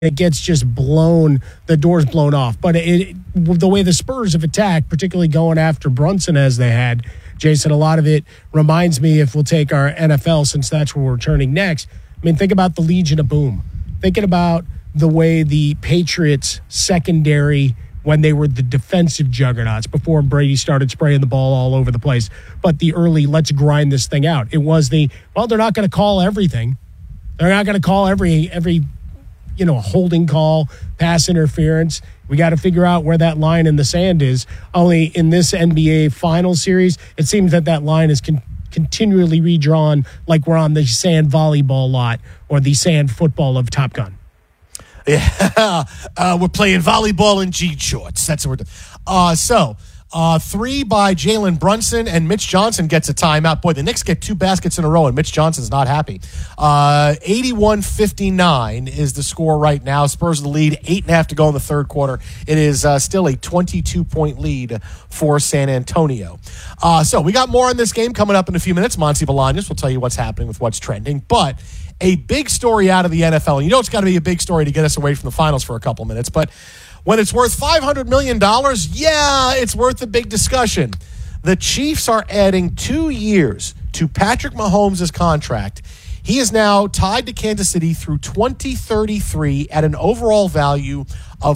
it gets just the door's blown off. But the way the Spurs have attacked, particularly going after Brunson as they had, Jason, a lot of it reminds me, if we'll take our NFL, since that's where we're turning next, I mean, think about the Legion of Boom. Thinking about the way the Patriots secondary, when they were the defensive juggernauts before Brady started spraying the ball all over the place, but the early, let's grind this thing out. It was they're not going to call everything. They're not going to call every holding call, pass interference. We got to figure out where that line in the sand is. Only in this NBA final series, it seems that line is continually redrawn, like we're on the sand volleyball lot or the sand football of Top Gun. Yeah, we're playing volleyball in jean shorts. That's what we're doing. 3 by Jalen Brunson, and Mitch Johnson gets a timeout. Boy, the Knicks get 2 baskets in a row, and Mitch Johnson's not happy. 81-59 is the score right now. Spurs the lead, 8.5 to go in the third quarter. It is still a 22-point lead for San Antonio. So we got more on this game coming up in a few minutes. Monty Bolaños will tell you what's happening with what's trending. But a big story out of the NFL, and it's got to be a big story to get us away from the finals for a couple minutes, but when it's worth $500 million, yeah, it's worth a big discussion. The Chiefs are adding 2 years to Patrick Mahomes' contract. He is now tied to Kansas City through 2033 at an overall value of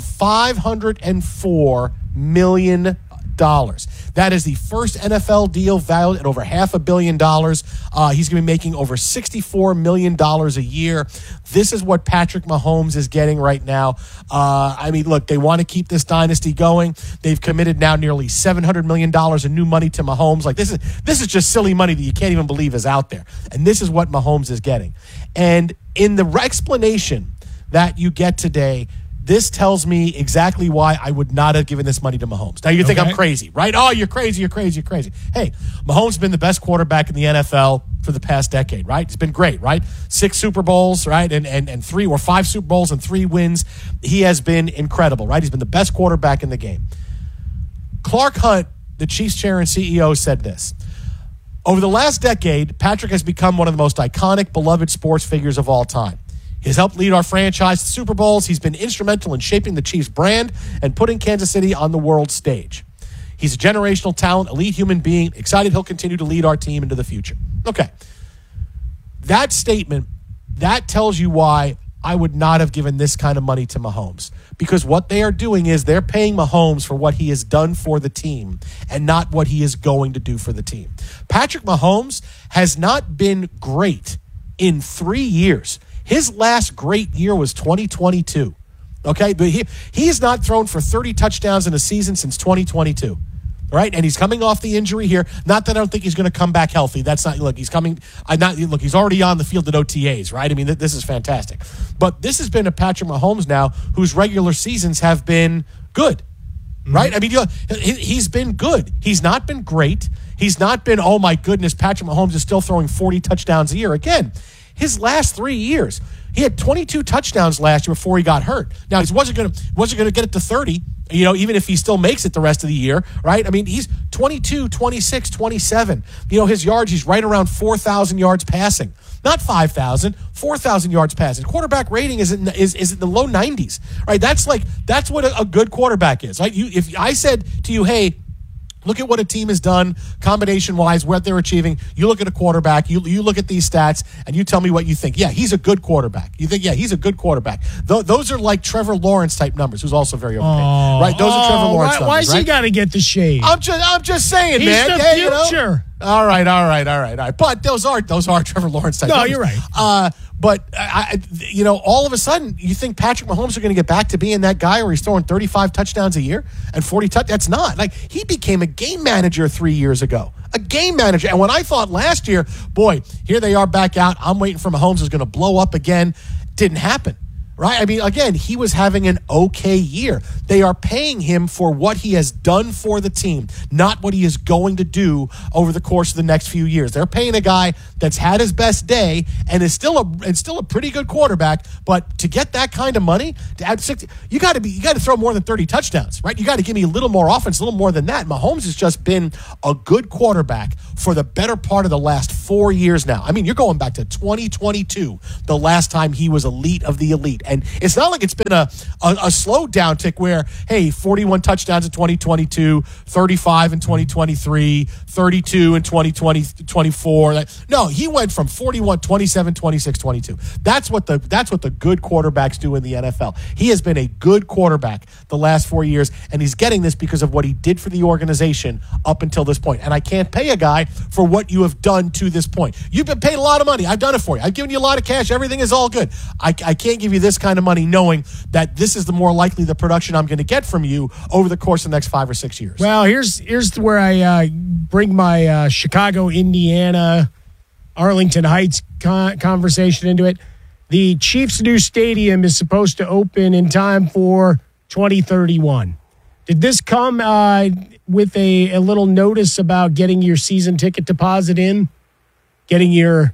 $504 million. That is the first NFL deal valued at over $500 million. He's going to be making over $64 million a year. This is what Patrick Mahomes is getting right now. Look, they want to keep this dynasty going. They've committed now nearly $700 million in new money to Mahomes. Like, this is just silly money that you can't even believe is out there. And this is what Mahomes is getting. And in the explanation that you get today, this tells me exactly why I would not have given this money to Mahomes. Now, you think I'm crazy, right? Oh, you're crazy. Hey, Mahomes has been the best quarterback in the NFL for the past decade, right? It's been great, right? 6 Super Bowls, right? And 3 or 5 Super Bowls and 3 wins. He has been incredible, right? He's been the best quarterback in the game. Clark Hunt, the Chiefs chair and CEO, said this. Over the last decade, Patrick has become one of the most iconic, beloved sports figures of all time. He's helped lead our franchise to Super Bowls. He's been instrumental in shaping the Chiefs brand and putting Kansas City on the world stage. He's a generational talent, elite human being. Excited he'll continue to lead our team into the future. Okay. That statement, that tells you why I would not have given this kind of money to Mahomes. Because what they are doing is they're paying Mahomes for what he has done for the team and not what he is going to do for the team. Patrick Mahomes has not been great in 3 years. His last great year was 2022, okay? But he has not thrown for 30 touchdowns in a season since 2022, right? And he's coming off the injury here. Not that I don't think he's going to come back healthy. That's not, look, he's coming, he's already on the field at OTAs, right? I mean, this is fantastic. But this has been a Patrick Mahomes now whose regular seasons have been good, right? I mean, he's been good. He's not been great. He's not been, oh my goodness, Patrick Mahomes is still throwing 40 touchdowns a year. Again, his last 3 years, he had 22 touchdowns last year before he got hurt. Now, he wasn't going to get it to 30, even if he still makes it the rest of the year, right? I mean, he's 22, 26, 27. His yards, he's right around 4,000 yards passing. Not 5,000, 4,000 yards passing. Quarterback rating is in the low 90s, right? That's what a good quarterback is. Right? If I said to you, hey, look at what a team has done combination-wise, what they're achieving. You look at a quarterback, you look at these stats, and you tell me what you think. Yeah, he's a good quarterback. You think, yeah, he's a good quarterback. Those are like Trevor Lawrence-type numbers, who's also very overpaid. Right? Those are Trevor Lawrence numbers, why's right? he got to get the shade? I'm just saying, he's man. He's the future. All right. But those are Trevor Lawrence-type numbers. No, you're right. But all of a sudden, you think Patrick Mahomes are going to get back to being that guy where he's throwing 35 touchdowns a year and 40 touchdowns? That's not. Like, he became a game manager 3 years ago. A game manager. And when I thought last year, boy, here they are back out. I'm waiting for Mahomes is going to blow up again. Didn't happen. Right? I mean, again, he was having an okay year. They are paying him for what he has done for the team, not what he is going to do over the course of the next few years. They're paying a guy that's had his best day and is still a pretty good quarterback, but to get that kind of money, to add 60, you got to throw more than 30 touchdowns, right? You got to give me a little more offense, a little more than that. Mahomes has just been a good quarterback for the better part of the last 4 years now. I mean, you're going back to 2022, the last time he was elite of the elite. And it's not like it's been a slow downtick where, hey, 41 touchdowns in 2022, 35 in 2023, 32 in 2024. No, he went from 41, 27, 26, 22. That's what the good quarterbacks do in the NFL. He has been a good quarterback the last 4 years, and he's getting this because of what he did for the organization up until this point. And I can't pay a guy for what you have done to this point. You've been paid a lot of money. I've done it for you. I've given you a lot of cash. Everything is all good. I can't give you this kind of money knowing that this is the more likely the production I'm going to get from you over the course of the next 5 or 6 years. Well, here's where I bring my Chicago, Indiana, Arlington Heights conversation into it. The Chiefs' new stadium is supposed to open in time for 2031. Did this come with a little notice about getting your season ticket deposit in, getting your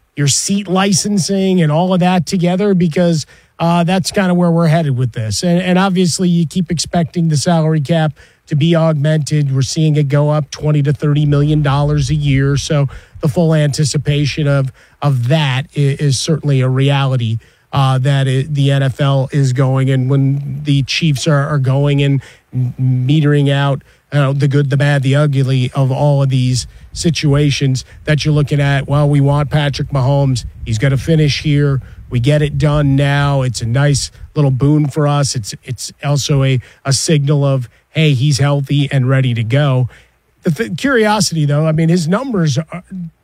seat licensing and all of that together? Because that's kind of where we're headed with this. And obviously you keep expecting the salary cap to be augmented. We're seeing it go up $20 to $30 million a year. So the full anticipation of that is certainly a reality that the NFL is going. And when the Chiefs are going and metering out the good, the bad, the ugly of all of these situations that you're looking at, well, we want Patrick Mahomes. He's going to finish here. We get it done now. It's a nice little boon for us. It's also a signal of, hey, he's healthy and ready to go. The curiosity, though, I mean, his numbers are,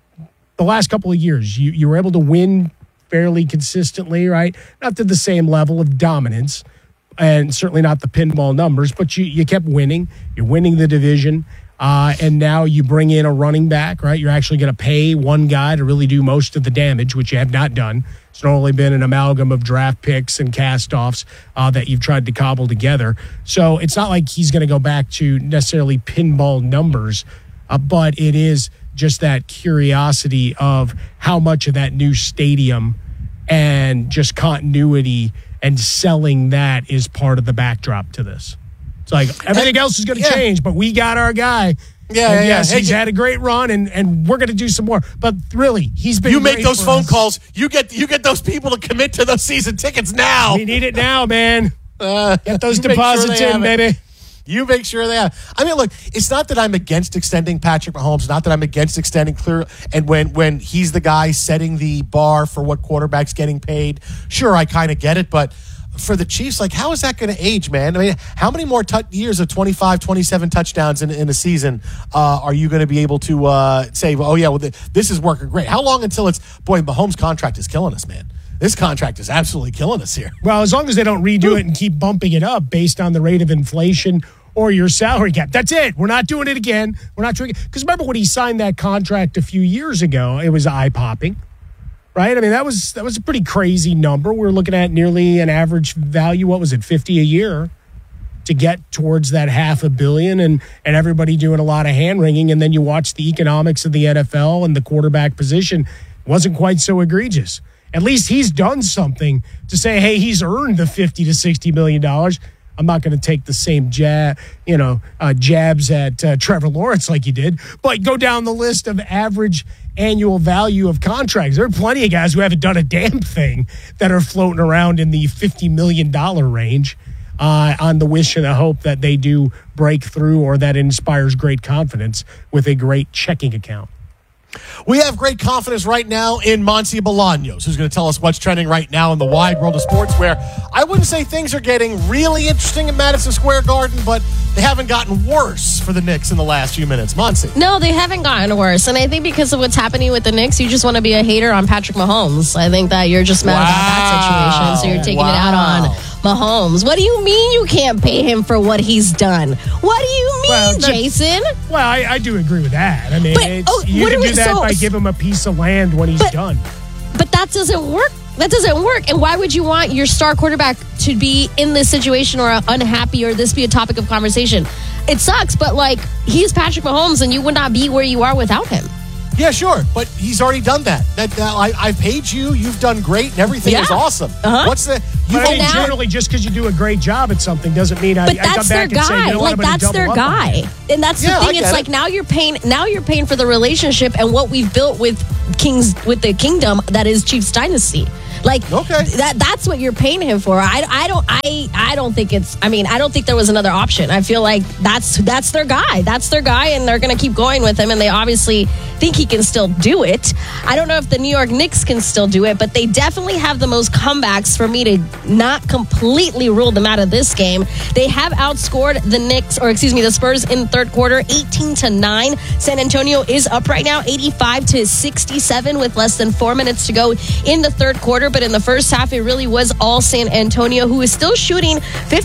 the last couple of years, you were able to win fairly consistently, right? Not to the same level of dominance, and certainly not the pinball numbers, but you kept winning. You're winning the division, and now you bring in a running back, right? You're actually going to pay one guy to really do most of the damage, which you have not done. It's only been an amalgam of draft picks and cast-offs that you've tried to cobble together. So it's not like he's going to go back to necessarily pinball numbers, but it is just that curiosity of how much of that new stadium and just continuity and selling that is part of the backdrop to this. It's like everything else is going to change, but we got our guy. Yes, he's had a great run, and we're going to do some more. But really, he's been. You make those phone calls. You get those people to commit to those season tickets now. We need it now, man. Get those deposits in, baby. You make sure they have. I mean, look, it's not that I'm against extending Patrick Mahomes. Not that I'm against extending clear. And when he's the guy setting the bar for what quarterback's getting paid, sure, I kind of get it. But for the Chiefs, like, how is that going to age, man? I mean, how many more years of 25, 27 touchdowns in a season are you going to be able to say, oh, yeah, well, this is working great? How long until Mahomes' contract is killing us, man? This contract is absolutely killing us here. Well, as long as they don't redo it and keep bumping it up based on the rate of inflation or your salary cap. That's it. We're not doing it again. We're not doing it. Because remember when he signed that contract a few years ago, it was eye-popping, right? I mean, that was a pretty crazy number. We're looking at nearly an average value, what was it, 50 a year to get towards that $500 million and everybody doing a lot of hand-wringing. And then you watch the economics of the NFL and the quarterback position wasn't quite so egregious. At least he's done something to say, hey, he's earned the $50 to $60 million. I'm not going to take the same jabs at Trevor Lawrence like you did, but go down the list of average annual value of contracts. There are plenty of guys who haven't done a damn thing that are floating around in the $50 million range on the wish and the hope that they do break through or that inspires great confidence with a great checking account. We have great confidence right now in Monty Bolaños, who's going to tell us what's trending right now in the wide world of sports, where I wouldn't say things are getting really interesting in Madison Square Garden, but they haven't gotten worse for the Knicks in the last few minutes. Monty. No, they haven't gotten worse. And I think because of what's happening with the Knicks, you just want to be a hater on Patrick Mahomes. I think that you're just mad about that situation, so you're taking it out on Mahomes. What do you mean you can't pay him for what he's done? What do you mean, Jason? Well, I do agree with that. I mean, you can do that by giving him a piece of land when he's done. But that doesn't work. That doesn't work. And why would you want your star quarterback to be in this situation or unhappy or this be a topic of conversation? It sucks, but he's Patrick Mahomes and you would not be where you are without him. Yeah, sure, but he's already done that. I've paid you. You've done great, and everything is awesome. What's the? Generally, just because you do a great job at something doesn't mean I come back and say, you know what, that's their guy, and that's the thing. It's like now you're paying for the relationship and what we've built with the kingdom that is Chiefs Dynasty. Like, okay, that's what you're paying him for. I don't think it's. I mean, I don't think there was another option. I feel like that's their guy. That's their guy, and they're going to keep going with him. And they obviously think he can still do it. I don't know if the New York Knicks can still do it, but they definitely have the most comebacks for me to not completely rule them out of this game. They have outscored the Spurs in the third quarter, 18-9. San Antonio is up right now, 85-67, with less than 4 minutes to go in the third quarter. But in the first half, it really was all San Antonio, who is still shooting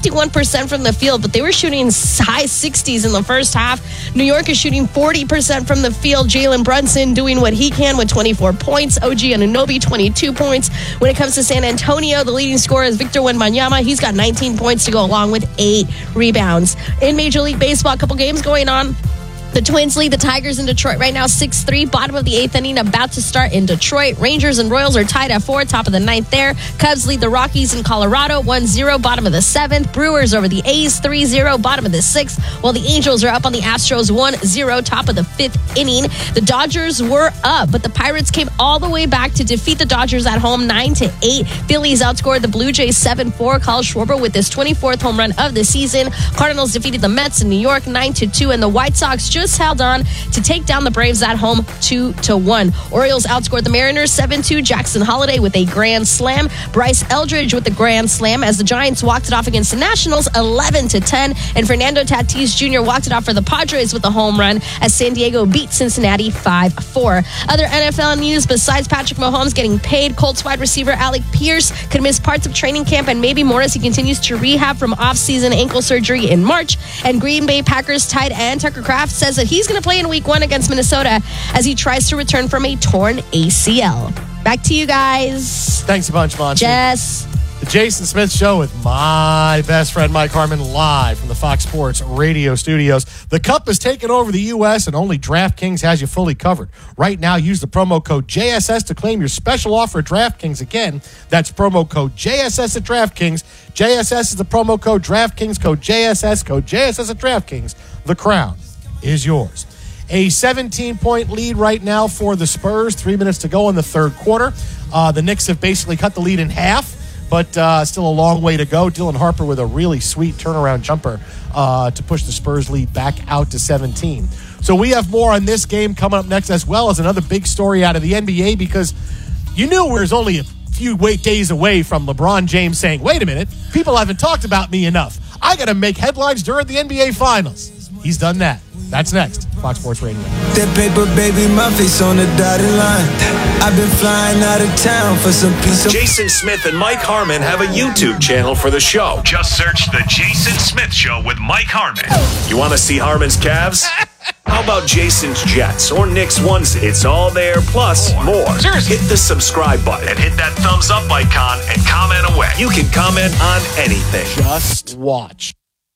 51% from the field, but they were shooting high 60s in the first half. New York is shooting 40% from the field. Jalen Brunson doing what he can with 24 points. OG Anunoby, 22 points. When it comes to San Antonio, the leading scorer is Victor Wembanyama. He's got 19 points to go along with 8 rebounds. In Major League Baseball, a couple games going on. The Twins lead the Tigers in Detroit right now, 6-3. Bottom of the 8th inning about to start in Detroit. Rangers and Royals are tied at 4, top of the 9th there. Cubs lead the Rockies in Colorado, 1-0, bottom of the 7th. Brewers over the A's, 3-0, bottom of the 6th. While the Angels are up on the Astros, 1-0, top of the 5th inning. The Dodgers were up, but the Pirates came all the way back to defeat the Dodgers at home, 9-8. Phillies outscored the Blue Jays 7-4. Kyle Schwarber with his 24th home run of the season. Cardinals defeated the Mets in New York, 9-2, and the White Sox just held on to take down the Braves at home 2-1. Orioles outscored the Mariners 7-2. Jackson Holiday with a grand slam. Bryce Eldridge with the grand slam as the Giants walked it off against the Nationals 11-10. And Fernando Tatis Jr. walked it off for the Padres with a home run as San Diego beat Cincinnati 5-4. Other NFL news besides Patrick Mahomes getting paid, Colts wide receiver Alec Pierce could miss parts of training camp and maybe more as he continues to rehab from off-season ankle surgery in March. And Green Bay Packers tight end Tucker Kraft says that he's going to play in week 1 against Minnesota as he tries to return from a torn ACL. Back to you guys. Thanks a bunch, Monty. Jess. The Jason Smith Show with my best friend Mike Harmon live from the Fox Sports radio studios. The Cup has taken over the U.S. and only DraftKings has you fully covered. Right now, use the promo code JSS to claim your special offer at DraftKings. Again, that's promo code JSS at DraftKings. JSS is the promo code DraftKings, code JSS at DraftKings. The crown is yours. A 17-point lead right now for the Spurs. 3 minutes to go in the third quarter. The Knicks have basically cut the lead in half, but still a long way to go. Dylan Harper with a really sweet turnaround jumper to push the Spurs lead back out to 17. So we have more on this game coming up next, as well as another big story out of the NBA, because you knew we was only a few days away from LeBron James saying, wait a minute, people haven't talked about me enough. I got to make headlines during the NBA Finals. He's done that. That's next. Fox Sports Radio. That paper, baby, my face on the dotted line. I've been flying out of town for some piece of... Jason Smith and Mike Harmon have a YouTube channel for the show. Just search The Jason Smith Show with Mike Harmon. You want to see Harmon's calves? How about Jason's Jets or Knicks onesie? It's all there, plus more. Seriously. Hit the subscribe button and hit that thumbs up icon and comment away. You can comment on anything. Just watch.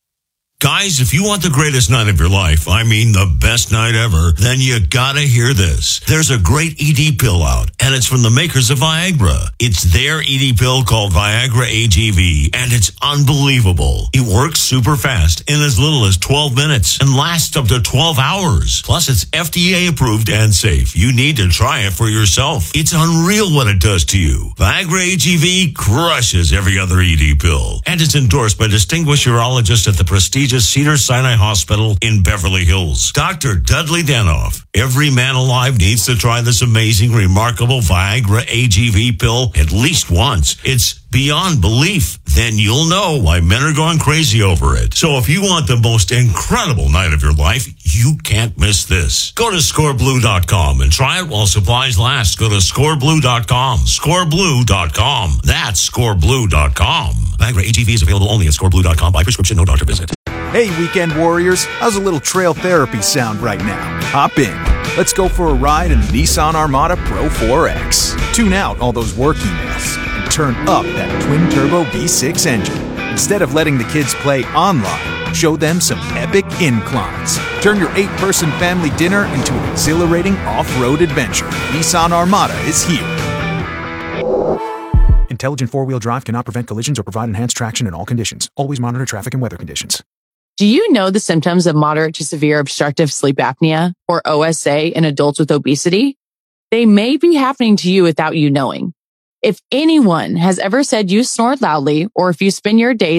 Guys, if you want the greatest night of your life, I mean the best night ever, then you gotta hear this. There's a great ED pill out, and it's from the makers of Viagra. It's their ED pill called Viagra AGV, and it's unbelievable. It works super fast in as little as 12 minutes and lasts up to 12 hours. Plus, it's FDA approved and safe. You need to try it for yourself. It's unreal what it does to you. Viagra AGV crushes every other ED pill, and it's endorsed by distinguished urologists at the prestigious Cedars-Sinai Hospital in Beverly Hills. Dr. Dudley Danoff. Every man alive needs to try this amazing, remarkable Viagra AGV pill at least once. It's beyond belief. Then you'll know why men are going crazy over it. So if you want the most incredible night of your life, you can't miss this. Go to scoreblue.com and try it while supplies last. Go to scoreblue.com. Scoreblue.com. That's scoreblue.com. Viagra AGV is available only at scoreblue.com by prescription, no doctor visit. Hey, weekend warriors, how's a little trail therapy sound right now? Hop in. Let's go for a ride in the Nissan Armada Pro 4X. Tune out all those work emails and turn up that twin-turbo V6 engine. Instead of letting the kids play online, show them some epic inclines. Turn your 8-person family dinner into an exhilarating off-road adventure. Nissan Armada is here. Intelligent four-wheel drive cannot prevent collisions or provide enhanced traction in all conditions. Always monitor traffic and weather conditions. Do you know the symptoms of moderate to severe obstructive sleep apnea, or OSA, in adults with obesity? They may be happening to you without you knowing. If anyone has ever said you snore loudly, or if you spend your days